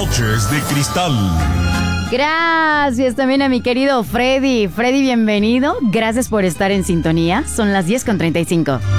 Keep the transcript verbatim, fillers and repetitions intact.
Noches de Cristal. Gracias también a mi querido Freddy. Freddy, bienvenido. Gracias por estar en sintonía. Son las diez con treinta y cinco.